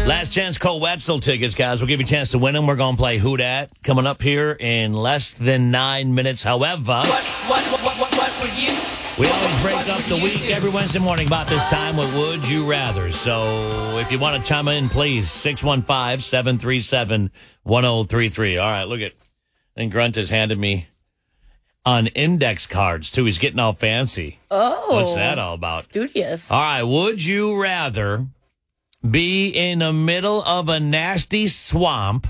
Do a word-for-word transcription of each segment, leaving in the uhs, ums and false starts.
Last chance Cole Wetzel tickets, guys. We'll give you a chance to win them. We're going to play Who Dat coming up here in less than nine minutes. However, what, what, what, what, what, what would you? We always break up the week every Wednesday morning about this time with Would You Rather. So if you want to chime in, please, six one five, seven three seven, one oh three three. All right, look at, and Grunt has handed me on index cards, too. He's getting all fancy. Oh. What's that all about? Studious. All right, would you rather be in the middle of a nasty swamp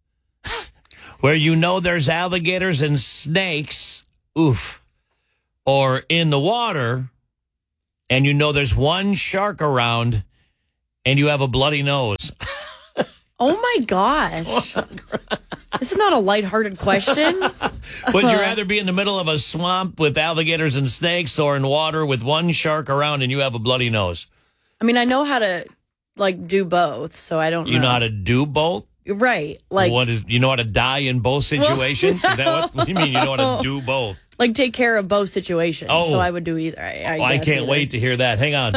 where you know there's alligators and snakes, oof, or in the water and you know there's one shark around and you have a bloody nose? Oh, my gosh. This is not a lighthearted question. Would you rather be in the middle of a swamp with alligators and snakes or in water with one shark around and you have a bloody nose? I mean, I know how to, like, do both, so I don't know. You know how to do both? Right. Like, what is, you know how to die in both situations? Well, is that what, what do you mean you know how to do both? Like, take care of both situations. Oh. So I would do either. I, I, oh, I can't either. wait to hear that. Hang on.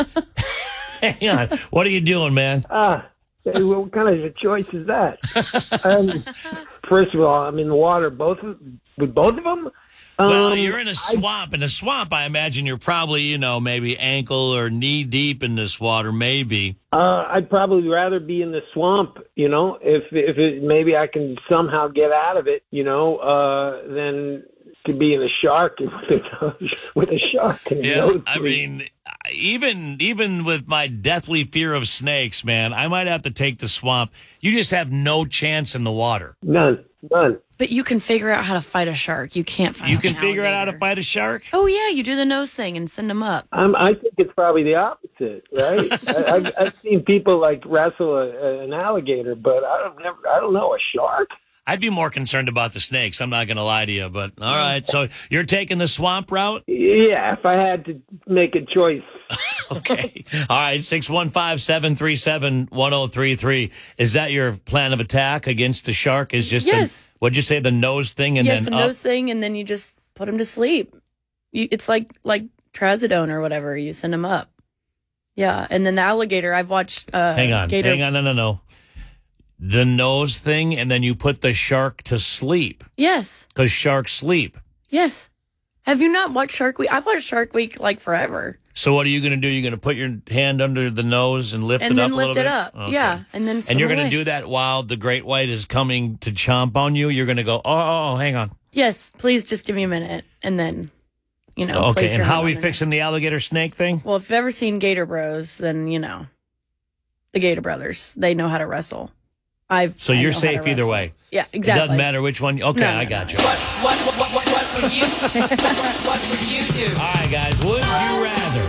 Hang on. What are you doing, man? Ah, uh, what kind of a choice is that? um, first of all, I'm in the water. Both of, with both of them. Well, um, you're in a swamp. I, in a swamp, I imagine you're probably, you know, maybe ankle or knee deep in this water, maybe. Uh, I'd probably rather be in the swamp, you know, if if it, maybe I can somehow get out of it, you know, uh, than to be in a shark with a, with a shark. In Yeah, I mean, even even with my deathly fear of snakes, man, I might have to take the swamp. You just have no chance in the water. None, none. But you can figure out how to fight a shark. You can't fight You an can figure out how to alligator. fight a shark? Oh, yeah, you do the nose thing and send them up. Um, I think it's probably the opposite, right? I, I've, I've seen people like wrestle a, a, an alligator, but I don't never, I don't know, a shark. I'd be more concerned about the snakes. I'm not going to lie to you, but all right. So you're taking the swamp route? Yeah, if I had to make a choice. Okay. All right. six one five, seven three seven, one oh three three. Is that your plan of attack against the shark? Is just Yes. the, what'd you say, the nose thing and yes, then the up? nose thing, and then you just put them to sleep. You, it's like like trazodone or whatever. You send them up. Yeah, and then the alligator. I've watched. Uh, Hang on. Gator. Hang on. No, no, no. The nose thing, and then you put the shark to sleep Yes, because sharks sleep. yes. Have you not watched Shark Week? I've watched Shark Week like forever. So what are you going to do? You're going to put your hand under the nose and lift And it up then a lift little it bit? up. Okay. Yeah, and then And swim you're going to away. do that while the great white is coming to chomp on you? You're going to go, oh, oh, oh, hang on. Yes, please just give me a minute, and then, you know. Okay, place and your how hand are we on there. fixing the alligator snake thing? Well, if you've ever seen Gator Bros, then you know the Gator Brothers. They know how to wrestle. I've So I you're know how safe to either wrestle. way. Yeah, exactly. It doesn't matter which one. Okay, No, no, I no, got no. you. What, what, what, what, what, what would you? what, what would you do? All right, guys. Would you rather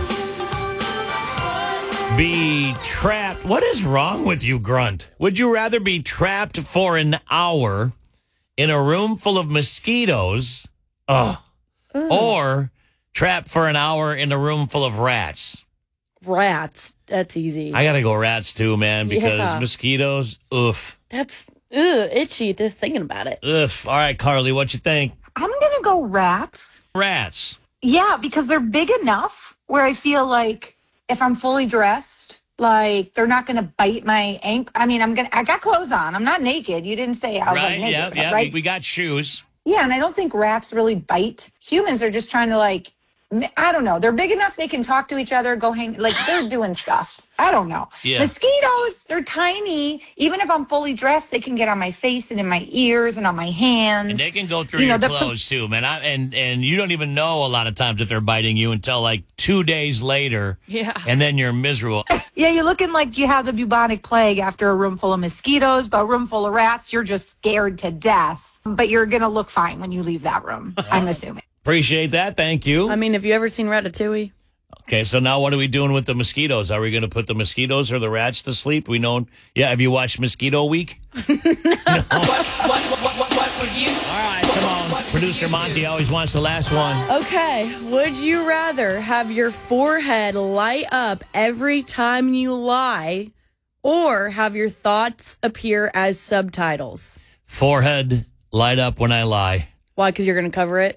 be trapped? What is wrong with you, Grunt? Would you rather be trapped for an hour in a room full of mosquitoes, oh, or trapped for an hour in a room full of rats? Rats. That's easy. I gotta go rats too, man, because Yeah. mosquitoes, oof, That's ugh, itchy just thinking about it. oof. All right, Carly, what you think? I'm going to go rats. Rats. Yeah, because they're big enough where I feel like if I'm fully dressed, like they're not going to bite my ankle. I mean, I'm going to, I got clothes on. I'm not naked. You didn't say I was Right? like naked, Yeah, yeah. right? We got shoes. Yeah, and I don't think rats really bite. Humans are just trying to like, I don't know. They're big enough they can talk to each other, go hang, like they're doing stuff. I don't know. Yeah. Mosquitoes, they're tiny. Even if I'm fully dressed, they can get on my face and in my ears and on my hands. And they can go through You know, your the- clothes too, man. I, and and you don't even know a lot of times if they're biting you until like two days later. Yeah. And then you're miserable. Yeah, you're looking like you have the bubonic plague after a room full of mosquitoes, but a room full of rats, you're just scared to death. But you're going to look fine when you leave that room, I'm assuming. Appreciate that. Thank you. I mean, have you ever seen Ratatouille? Okay, so now what are we doing with the mosquitoes? Are we going to put the mosquitoes or the rats to sleep? We know. Yeah, have you watched Mosquito Week? What, what, what, what, what, what would you? All right, come on. Producer Monty always wants the last one. Okay. Would you rather have your forehead light up every time you lie, or have your thoughts appear as subtitles? Forehead light up when I lie. Why? Because you're going to cover it?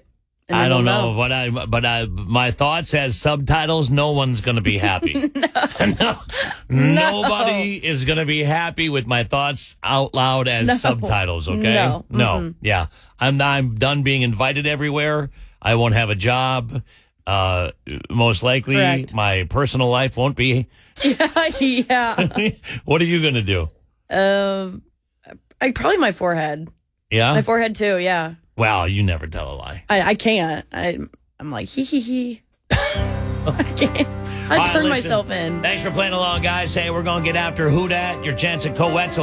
And I then don't we'll know, but I but I my thoughts as subtitles. No one's going to be happy. no. Nobody is going to be happy with my thoughts out loud as No. subtitles. Okay, No. no, yeah. I'm I'm done being invited everywhere. I won't have a job. Uh, most likely, Correct. my personal life won't be. yeah. What are you going to do? Um, I probably my forehead. Yeah. My forehead too. Yeah. Well, you never tell a lie. I, I can't. I, I'm like, hee hee hee. I can't. I All right, turn listen. myself in. Thanks for playing along, guys. Hey, we're going to get after Who Dat. Your chance at Co-Wetzel